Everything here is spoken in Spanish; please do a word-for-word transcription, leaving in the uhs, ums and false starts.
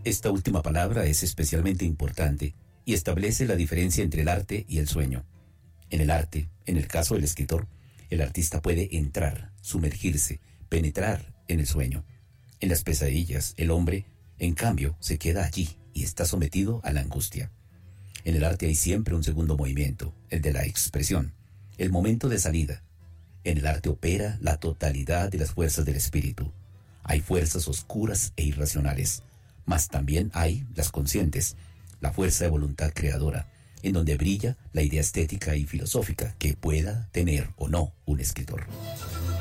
Esta última palabra es especialmente importante y establece la diferencia entre el arte y el sueño. En el arte, en el caso del escritor, el artista puede entrar, sumergirse, penetrar en el sueño. En las pesadillas, el hombre, en cambio, se queda allí y está sometido a la angustia. En el arte hay siempre un segundo movimiento, el de la expresión, el momento de salida. En el arte opera la totalidad de las fuerzas del espíritu. Hay fuerzas oscuras e irracionales, mas también hay las conscientes, la fuerza de voluntad creadora, en donde brilla la idea estética y filosófica que pueda tener o no un escritor.